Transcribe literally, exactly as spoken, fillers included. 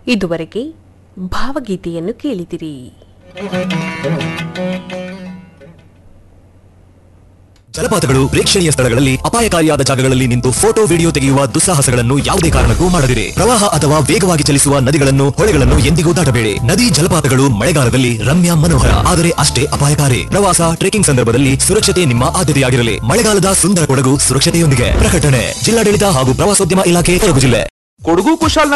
ಇದುವರೆಗೆ ಭಾವಗೀತೆಯನ್ನು ಕೇಳಿದಿರಿ. ಜಲಪಾತಗಳು, ಪ್ರೇಕ್ಷಣೀಯ ಸ್ಥಳಗಳಲ್ಲಿ, ಅಪಾಯಕಾರಿಯಾದ ಜಾಗಗಳಲ್ಲಿ ನಿಂತು ಫೋಟೋ ವಿಡಿಯೋ ತೆಗೆಯುವ ದುಸ್ಸಾಹಸಗಳನ್ನು ಯಾವುದೇ ಕಾರಣಕ್ಕೂ ಮಾಡದಿರಿ. ಪ್ರವಾಹ ಅಥವಾ ವೇಗವಾಗಿ ಚಲಿಸುವ ನದಿಗಳನ್ನು, ಹೊಳೆಗಳನ್ನು ಎಂದಿಗೂ ದಾಟಬೇಡಿ. ನದಿ ಜಲಪಾತಗಳು ಮಳೆಗಾಲದಲ್ಲಿ ರಮ್ಯ ಮನೋಹರ, ಆದರೆ ಅಷ್ಟೇ ಅಪಾಯಕಾರಿ. ಪ್ರವಾಸ, ಟ್ರೆಕಿಂಗ್ ಸಂದರ್ಭದಲ್ಲಿ ಸುರಕ್ಷತೆ ನಿಮ್ಮ ಆದ್ಯತೆಯಾಗಿರಲಿ. ಮಳೆಗಾಲದ ಸುಂದರ ಕೊಡಗು ಸುರಕ್ಷತೆಯೊಂದಿಗೆ. ಪ್ರಕಟಣೆ ಜಿಲ್ಲಾಡಳಿತ ಹಾಗೂ ಪ್ರವಾಸೋದ್ಯಮ ಇಲಾಖೆ ಕೊಡಗು ಜಿಲ್ಲೆ. ಕೊಡಗು ಕುಶಾಲ್